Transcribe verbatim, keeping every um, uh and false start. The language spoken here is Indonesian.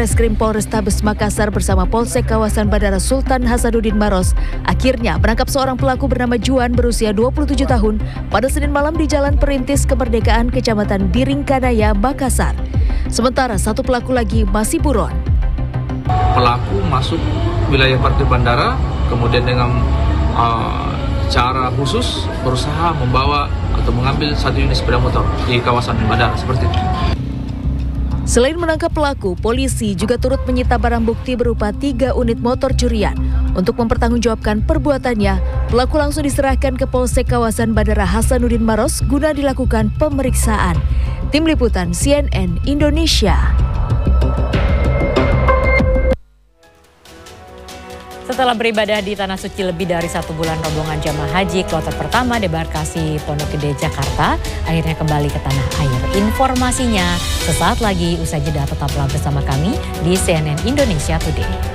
Satreskrim Polrestabes Makassar bersama Polsek kawasan Bandara Sultan Hasanuddin Maros akhirnya menangkap seorang pelaku bernama Juan berusia dua puluh tujuh tahun pada Senin malam di Jalan Perintis Kemerdekaan, Kecamatan Biringkanaya, Makassar. Sementara satu pelaku lagi masih buron. Pelaku masuk wilayah parkir bandara, kemudian dengan uh, cara khusus berusaha membawa atau mengambil satu unit sepeda motor di kawasan bandara seperti itu. Selain menangkap pelaku, polisi juga turut menyita barang bukti berupa tiga unit motor curian. Untuk mempertanggungjawabkan perbuatannya, pelaku langsung diserahkan ke Polsek kawasan Bandara Hasanuddin Maros guna dilakukan pemeriksaan. Tim Liputan C N N Indonesia. Setelah beribadah di Tanah Suci lebih dari satu bulan, rombongan jamaah haji kloter pertama debarkasi Pondok Gede, Jakarta akhirnya kembali ke tanah air. Informasinya sesaat lagi, usai jeda tetaplah bersama kami di C N N Indonesia Today.